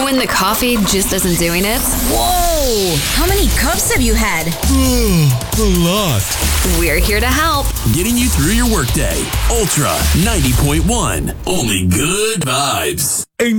when the coffee just isn't doing it? Whoa! How many cups have you had? A lot. We're here to help. Getting you through your workday. Ultra 90.1. Only good vibes.